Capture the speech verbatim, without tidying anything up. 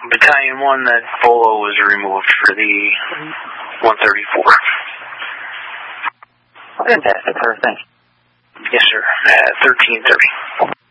Battalion one, that bolo was removed for the one thirty-four. Fantastic, sir. Thanks. Yes, sir. At thirteen thirty.